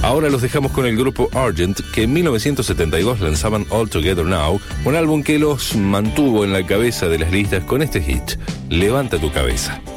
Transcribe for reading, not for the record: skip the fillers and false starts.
Ahora los dejamos con el grupo Argent, que en 1972 lanzaban All Together Now, un álbum que los mantuvo en la cabeza de las listas con este hit, Levanta tu cabeza.